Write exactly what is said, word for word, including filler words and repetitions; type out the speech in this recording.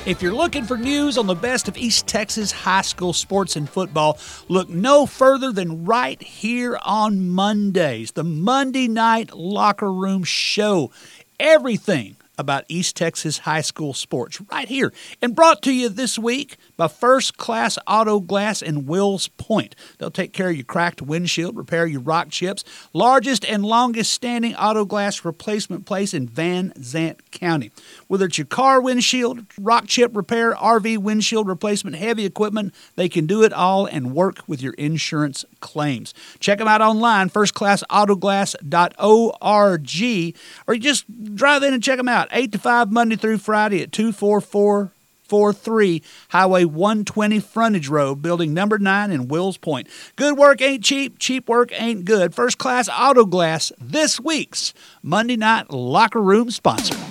If you're looking for news on the best of East Texas high school sports and football, look no further than right here on Mondays, the Monday Night Locker Room Show. Everything about East Texas high school sports right here. And brought to you this week by First Class Auto Glass in Wills Point. They'll take care of your cracked windshield, repair your rock chips. Largest and longest standing auto glass replacement place in Van Zant County. Whether it's your car windshield, rock chip repair, R V windshield replacement, heavy equipment, they can do it all and work with your insurance claims. Check them out online, first class auto glass dot org, or you just drive in and check them out. eight to five Monday through Friday at two four four four three Highway one twenty Frontage Road, building number nine in Wills Point. Good work ain't cheap. Cheap work ain't good. First Class Auto Glass, this week's Monday Night Locker Room sponsor.